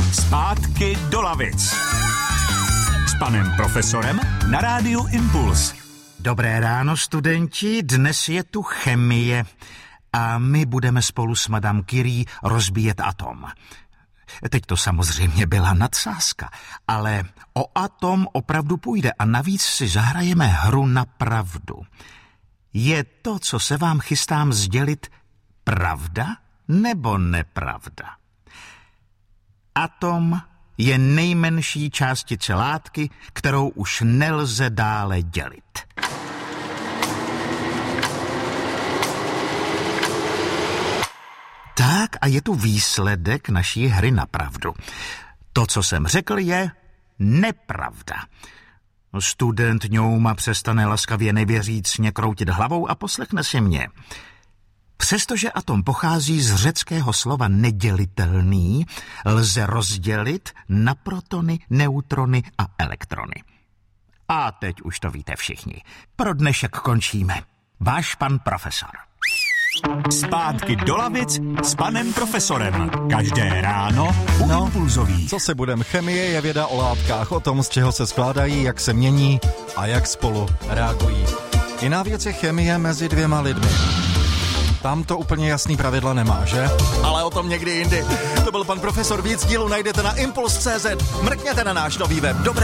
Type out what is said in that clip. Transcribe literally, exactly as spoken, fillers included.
Zpátky do lavic. S panem profesorem na rádiu Impuls. Dobré ráno, studenti, dnes je tu chemie a my budeme spolu s Madame Curie rozbíjet atom. Teď to samozřejmě byla nadsázka, ale o atom opravdu půjde a navíc si zahrajeme hru na pravdu. Je to, co se vám chystám sdělit, pravda nebo nepravda? Atom je nejmenší částice látky, kterou už nelze dále dělit. Tak a je tu výsledek naší hry na pravdu. To, co jsem řekl, je nepravda. Student ňouma přestane laskavě nevěřícně kroutit hlavou a poslechne si mě. Přestože atom pochází z řeckého slova nedělitelný, lze rozdělit na protony, neutrony a elektrony. A teď už to víte všichni. Pro dnešek končíme. Váš pan profesor. Zpátky do lavic s panem profesorem. Každé ráno u No, Impulzových. co se budem, chemie je věda o látkách, o tom, z čeho se skládají, jak se mění a jak spolu reagují. Jiná věc je chemie mezi dvěma lidmi. Tam to úplně jasný pravidla nemá, že? Ale o tom někdy jindy. To byl pan profesor, víc dílů najdete na impuls tečka cé zet. Mrkněte na náš nový web. Dobré